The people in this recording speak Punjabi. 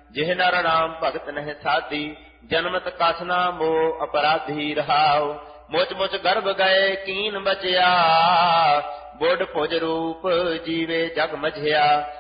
ਜਿਹ ਨਰ ਨਾਮ ਭਗਤ ਨਹਿ ਸਾਧੀ ਜਨਮਤ ਕਸਨਾ ਮੋਹ ਅਪਰਾਧੀ ਰਹਾਉ। ਮੁਚ ਮੁਚ ਗਰਭ ਗਏ ਕੀਨ ਬਚਿਆ ਬੁੱਢ ਭੁਜ ਰੂਪ ਜੀਵੇ ਜਗ ਮਝਿਆ।